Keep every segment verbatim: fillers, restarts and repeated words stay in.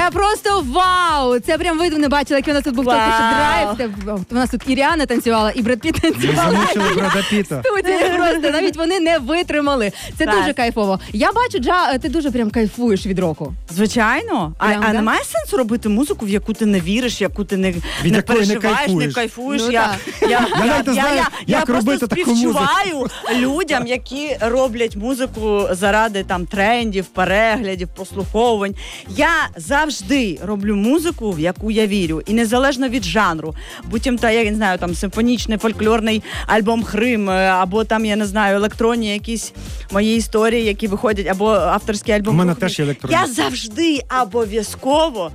Це просто вау! Це прям ви не бачили, як у нас тут був тільки що драйв. У нас тут і Ріана танцювала, і Бред Піт танцювала. Ми замучили Бреда Піта. Студія просто, навіть вони не витримали. Це так. дуже кайфово. Я бачу, Джа, ти дуже прям кайфуєш від року. Звичайно. А, Прям, а да? немає сенсу робити музику, в яку ти не віриш, яку ти не, Від не якої не переживаєш, кайфуєш. не кайфуєш. Ну, я, я, я, Я навіть не знаю, я як просто робити таку музику. співчуваю людям, які роблять музику заради там трендів, переглядів, прослуховувань. Я завжди роблю музику, в яку я вірю. І незалежно від жанру. Будь-то, я не знаю, там симфонічний, фольклорний альбом Хрим, або там, я не знаю, електронні якісь мої історії, які виходять, або авторський альбом. У мене Рухни. теж є електронні. Я завжди обов'язково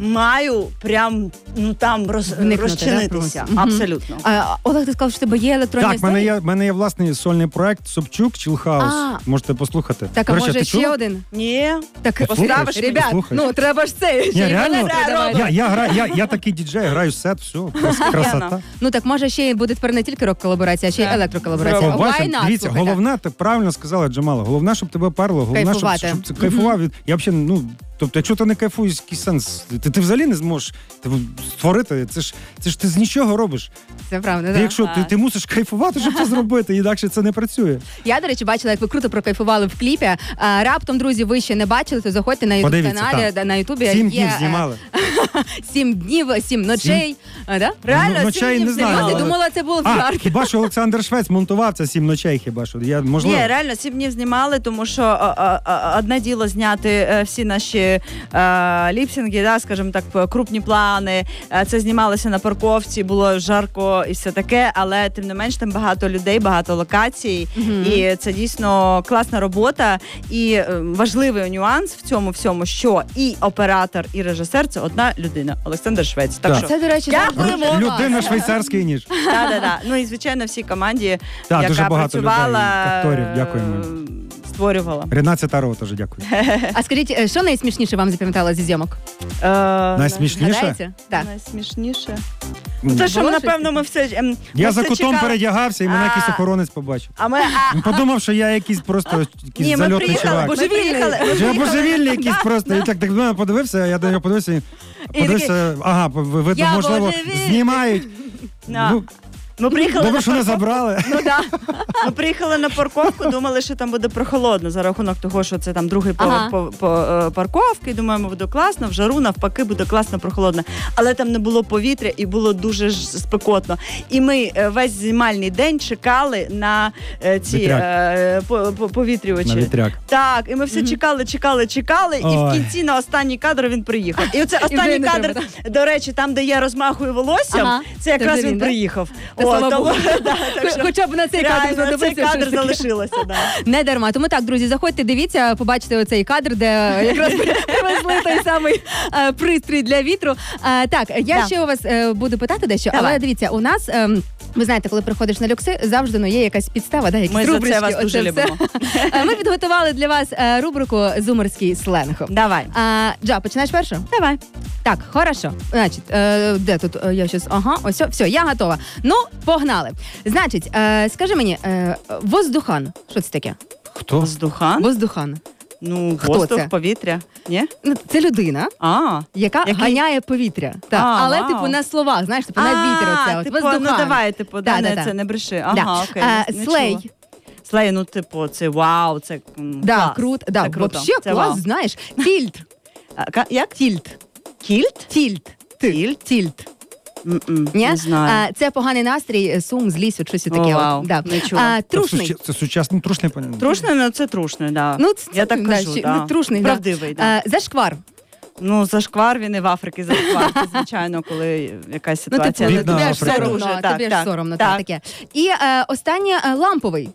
маю прям, ну там роз, Вникнути, розчинитися. да, Абсолютно. А, Олег, ти сказав, що в тебе є електронні Так, в мене історії? є, в мене є власний сольний проект Собчук, Чілхаус. А. Можете послухати. Так, а До речі, може ти ще чула? один? Ні. Так, Поставиш мені? ребят, Послухай. ну треба ж це. ще Ні, й реально, балет давай. я, я, граю, я, я такий діджей, граю сет, все, крас- красота. Ну так може ще й буде тепер не тільки рок-колаборація, а ще й Так. електроколаборація. Зробимо. Why Бачите, not? дивіться, Слухайте. головне, ти правильно сказала, Джамала, головне, щоб тебе перло, головне, щоб, Кайфувати. щоб ти кайфував. від- Я взагалі, ну, тобто, якщо ти не кайфуєш, який сенс? Ти, ти взагалі не зможеш ти, створити, це ж, це ж ти з нічого робиш. Це правда, Ти, так. якщо ти, ти мусиш кайфувати, щоб це зробити, інакше це не працює. Я, до речі, бачила, як ви круто прокайфували в кліпі. А, раптом, друзі, ви ще не бачили, то заходьте на Подивіться, ютуб-каналі, так. да, на ютубі. Сім є, днів е, знімали. Сім днів, сім ночей. А, да? Реально, Ну, сім ночей днів не знаю, знімали. Я але- думала, це було в А, жарт. хіба що Олександр Швець монтував це сім ночей, хіба що? Я, можливо. Ні, реально, сім днів знімали, тому що а, а, а, одне діло зняти е, всі наші е, ліпсінги, да, скажімо так, крупні плани. Е, це знімалося на парковці, було жарко і все таке, але тим не менш там багато людей, багато локацій. Мгм. І це дійсно класна робота. І е, важливий нюанс в цьому всьому, що і оператор, і режисер це одна людина, Олександр Швець. Так Так. що Це, до речі, Дякуємо. дуже класно. Людина швейцарський ніж. да, да, да. Ну і звичайно, всій команді, Так, яка дуже багато працювала, людей, акторів, дякуємо. е, створювала. Рінат Цитарова теж дякую. А скажіть, е, що найсмішніше вам запам'ятало зі зйомок? Е, Найсмішніше? Згадаєте? Так. Найсмішніше. Ну, Це що, Було напевно, щось ми все... ем, ми Я за все кутом чекали. передягався, і мене А. якийсь охоронець побачив. А ми... А, Він подумав, що я якийсь просто якийсь ні, ми зальотний приїхали, чувак. ми приїхали. ми Що я приїхали. божевільний якийсь просто. І так так на мене подивився, я до нього подивився, і подивився, ага, ви- видно, Я можливо, божевільний. знімають. Да. Ну, Ми приїхали добре, на що не парковку. забрали. Ну да. Ми приїхали на парковку, думали, що там буде прохолодно за рахунок того, що це там другий поверх Ага. по, по, е, парковки. Думаємо, буде класно, в жару навпаки буде класно, прохолодно. Але там не було повітря і було дуже ж спекотно. І ми е, весь знімальний день чекали на е, ці Вітряк. е, по, по, повітрювачі. На вітряк. Так, і ми все чекали, чекали, чекали, і в Ой. кінці на останній кадр він приїхав. І оце останній не кадр, треба, до речі, там, де я розмахую волоссям, Ага. це якраз Це вже він він, да? приїхав. Та слава тому- Богу. да, так що Хоча б на цей кадр реально, на цей знадобиться кадр щось таке. залишилося. Да. Не дарма. Тому так, друзі, заходьте, дивіться, побачите оцей кадр, де якраз привезли той самий е, пристрій для вітру. Е, так, я Да. ще у вас е, буду питати дещо, Давай. але дивіться, у нас. ем, ви знаєте, коли приходиш на люкси, завжди ну, є якась підстава, да, якісь Ми за рубрички. це вас дуже оце все. любимо. Е, Ми підготували для вас е, рубрику «Зумерський сленг». Давай. А, Джа, починаєш першу? Давай. Так, хорошо. Значить, е, де тут е, я щас. Ага, ось, все, я готова. Ну, погнали. Значить, е, скажи мені, е, воздухан. Що це таке? Хто? Воздухан? Воздухан. Ну, Хто воздух, це? повітря. Ні? Ну, це людина, А, яка Який? ганяє повітря. Так. А, Але, вау. типу, на словах, знаєш, типу, на вітер оце. От, типу, воздухан. ну давай, типу, да, Да, не, да, да. це не бреши. Да. Ага, окей. Е, не слей. чула. Слей, ну, типу, це вау, це м, Да, клас. круто. Да, Це круто. вообще Це клас, вау. знаєш. Тільт. А, ка- як? Тільт. Кільт? Тільт. Тільт? Тільт. М-м, Ні? Не знаю. А, це поганий настрій, сум, злість, от щось таке. О, от. вау, Да. не чула. А, Це, трушний. суча- це сучасний трушний поняття. Трушний, ну це трушний, да. Ну, це, Я так да, кажу, ще- да. ну, трушний, да. Правдивий, да. А, зашквар. Ну, зашквар він і в Африці зашквар, це, звичайно, коли якась Ну, ситуація типу, не Бідна тобі аж Африка. соромно, дуже. тобі аж соромно, так, таке. І е, останнє е, ламповий.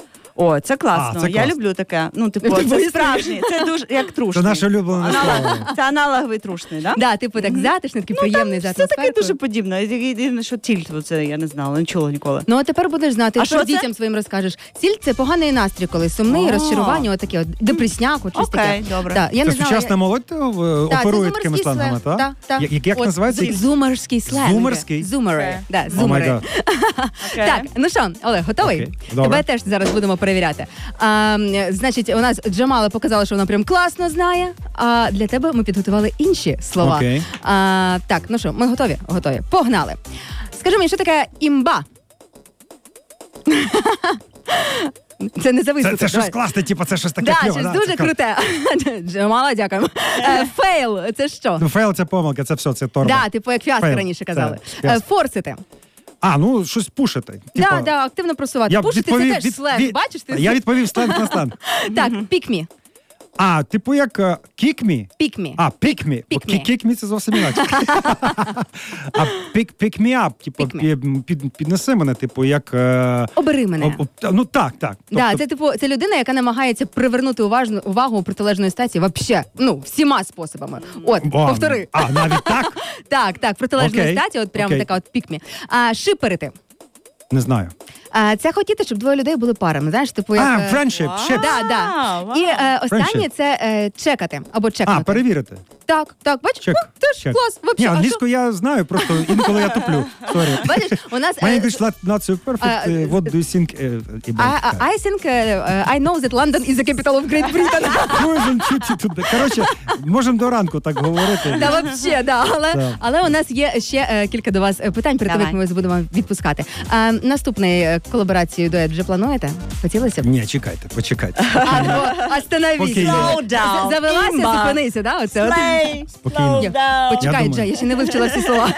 О, це класно. А, це Я класно. люблю таке. Ну, типу, Ти це поясни. справжній. Це дуже як трушний. Це наше улюблене слово. Аналог, це аналоговий трушний, да? Да, типу так затишний, такий приємний за Це таке атмосферкою. дуже подібно. Єдине, що тільт, це я не знала, не чула ніколи. Ну, а тепер будеш знати, А що що це? дітям своїм розкажеш. Сіль – це поганий настрій, коли сумний, А. розчарування, отаке, от, депресняк, от щось Окей, таке. добре. Да, я Це не знала, сучасна молодь е, Так, це оперує такими зумерський сленгами, сленг. так? Так, так. Як, як От, називається? Зумерський сленг. Зумерський? Зумери. Окей. Да, О май зумери. гад. Окей. Так, ну що, Олег, готовий? Окей, добре. Тебе теж зараз будемо перевіряти. А, м, значить, у нас Джамала показала, що вона прям класно знає. А для тебе ми підготували інші слова. Окей. А, так, ну що, ми готові? Готові. Погнали. Скажи мені, що таке імба? Це не Це, зависить. це щось класне, типу, це щось таке Да, кльове. щось да, дуже це класно. круте. Джамала, дякуємо. Е, Фейл, це що? Ну, фейл — це помилка, це все, це торба. Да, типу, як фіаско Фейл. раніше казали. Так, Е, фіаско. Форсити. А, ну, щось пушити. Типа, Да, да, активно просувати. я Пушити відповів- це теж від- сленг, від- бачиш? Ти Я відповів сленг на сленг. Так, pick me. А, типу як uh, kick me? Pick me. А, pick me. Pick Бо me. kick me — це зовсім інакше. А pick, pick me up, типу, Pick me. під, під, піднеси мене, типу, як... е, Обери мене. об- об- та- ну, так, так. Да, Тобто, це типу це людина, яка намагається привернути уважну увагу протилежної статі вообще, ну всіма способами. От, а, повтори. А, навіть так? Так, так, протилежної Окей, статі, от прямо окей. така от пікмі. А шиперити. Не знаю. А, це хотіти, щоб двоє людей були парами. Знаєш, типу як. А, е, friendship, shit. Да, да. Вау. І е, останнє Friendship. це е, чекати або чекнути. А, перевірити. Так, так, бачиш? Чек. О, це ж Чек. клас. Вообще, Ні, а що? англійську я знаю, просто інколи я туплю. Сорі. Бачиш, у нас My е, English not, not so perfect. е, Uh, What do you think uh, about I, I think uh, I know that London is the capital of Great Britain. Tourism city today. Коротше, можемо до ранку так говорити. Та вообще, да. Але, Так. але у нас є ще е, кілька до вас е, питань, перед тим, Давай. як ми вас будемо відпускати. А, наступний е, колаборацію дует вже плануєте? Хотілося б? Ні, чекайте, почекайте. А, ну, остановись. Спокійно. Slow down. З- Завелася, Імба. зупинися, да? Оце от. Play, Спокійно. slow down. Почекай, думаю. Джей, я ще не вивчила всі слова.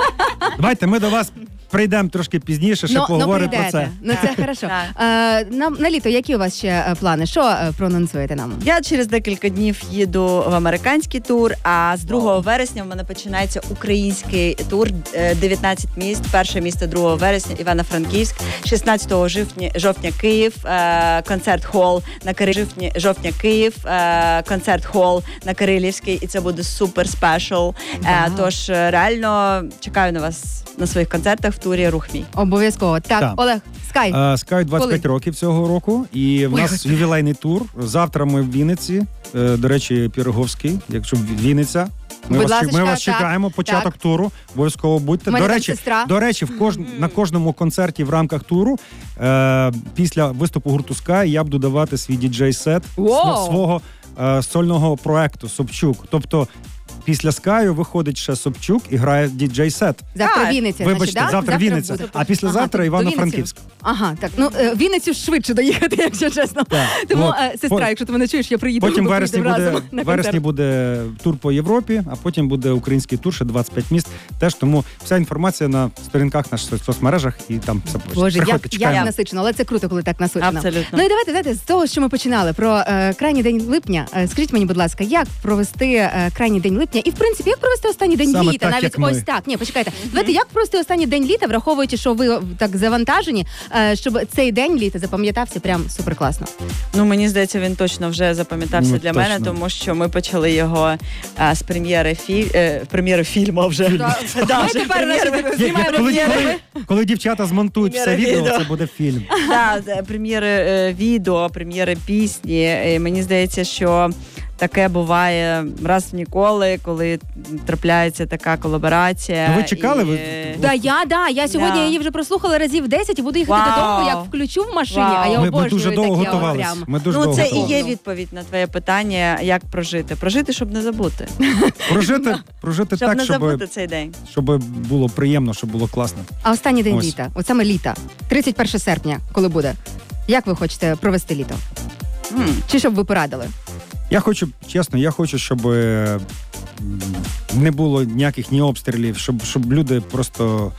Давайте ми до вас прийдемо трошки пізніше, ще Ну, ну поговоримо про прийдете. це. Ну це хорошо. Так. Е, на, на літо які у вас ще е, плани? Що е, проанонсуєте нам? Я через декілька днів їду в американський тур, а з другого вересня в мене починається український тур. е, дев'ятнадцять міст. Перше місто другого вересня Івано-Франківськ, шістнадцятого жовтня, жовтня Київ, е, концерт-хол на Кирилівській, жовтня Київ, е, концерт-хол на Кирилівській, і це буде супер спешл. Е, Вау. тож е, реально чекаю на вас на своїх концертах в турі «Рух мій». Обов'язково. Так, Так. Олег, Скай. Е, Скай двадцять п'ять Коли? років цього року, і в Ой, нас Господи. ювілейний тур. Завтра ми в Вінниці. Е, До речі, Піроговський, якщо Вінниця. Ми Будь вас, ласочка, ми вас так, чекаємо. Початок так. туру. Обов'язково будьте. У мене До там речі, сестра. до речі, в кож... на кожному концерті в рамках туру е, після виступу гурту Скай я буду давати свій діджей-сет Воу! свого е, сольного проекту Собчук. Тобто після Скаю виходить ще Собчук і грає діджей-сет. Завтра Так. Вінниця, Вибачте, значить, да? завтра Вінниця, буде. а післязавтра Ага, до Івано-Франківськ. Вінниці. Ага, так. Ну, е, в Вінницю швидше доїхати, якщо чесно. Так. Тому, От. е, сестра, По- якщо ти мене чуєш, я приїду. Потім в ми вересні поїдемо буде, разом на вересні концерт. буде тур по Європі, а потім буде український тур, ще двадцять п'ять міст. Теж тому вся інформація на сторінках наших соцмережах і там все пишуть. Боже, Приходьте, як, як чекаємо. насичено, але це круто, коли так насичено. Абсолютно. Ну і давайте, знаєте, з того, що ми починали, про е, крайній день липня. Е, скажіть мені, будь ласка, як провести е, крайній день липня? І, в принципі, як провести останній день Саме літа? так, Навіть як ми. ось так. Ні, почекайте. Давайте, як провести останній день літа, враховуючи, що ви так завантажені, е, щоб цей день літа запам'ятався прям супер класно. Ну, мені здається, він точно вже запам'ятався Ну, для точно. мене, тому що ми почали його а, з прем'єри фі... е, прем'єри фільму вже. Да, Ми вже тепер прем'єри. значить, Є- знімаємо коли, прем'єри. коли, коли дівчата змонтують все Прем'єра відео, відео. це буде фільм. Да, да, прем'єри е, відео, прем'єри пісні. І мені здається, що таке буває раз в ніколи, коли трапляється така колаборація. Ну, ви чекали? І, Ви- е, Да, я, да, я сьогодні Да. її вже прослухала разів десять і буду їхати Вау. додому, як включу в машині, Вау. а я Ми, ми обожнюю дуже довго таке от готувалися. прям. Ми дуже Ну, довго це і готувалися. є відповідь на твоє питання, як прожити. Прожити, щоб не забути. Прожити, прожити Щоб так, не щоб, забути цей день. щоб було приємно, щоб було класно. А останній день Ось. літа, от саме літа, тридцять перше серпня, коли буде. Як ви хочете провести літо? М. Чи щоб ви порадили? Я хочу, чесно, я хочу, щоб е, м, не було ніяких ні обстрілів, щоб, щоб люди просто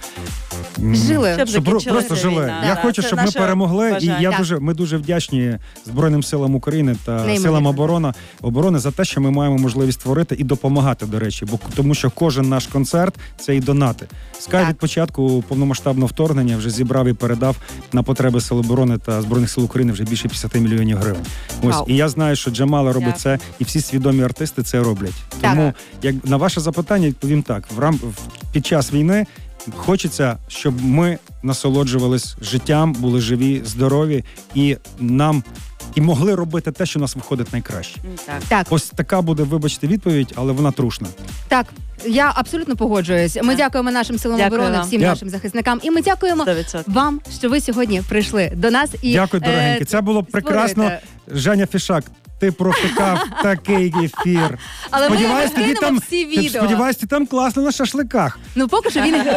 м, Жили. Щоб щоб про- закінчилася просто жили. війна. Я Да, хочу, це щоб ми наше перемогли. бажання. І я Так. дуже, ми дуже вдячні Збройним силам України та Неймовірно. силам оборони, оборони за те, що ми маємо можливість творити і допомагати, до речі, бо тому що кожен наш концерт це і донати. Скай Так. від початку повномасштабного вторгнення вже зібрав і передав на потреби Сил оборони та Збройних сил України вже більше п'ятдесят мільйонів гривень. Ось Вау. і я знаю, що Джамала робить Дякую. це, і всі свідомі артисти це роблять. Так. Тому як на ваше запитання відповім так: в рам в- під час війни хочеться, щоб ми насолоджувались життям, були живі, здорові, і нам і могли робити те, що у нас виходить найкраще. Так. Так, Ось така буде, вибачте, відповідь, але вона трушна. так. Я абсолютно погоджуюсь. Ми Так. дякуємо нашим силам Дякую оборони, вам. всім Я- нашим захисникам. І ми дякуємо сто відсотків. вам, що ви сьогодні прийшли до нас. І, Дякую, дорогенькі. е, Це було прекрасно. створюєте. Женя Фішак, ти провтикав такий ефір. Але ми Сподіваюсь, тобі кинемо там, всі відео. сподіваюсь, ти там класно на шашликах. Ну, поки що він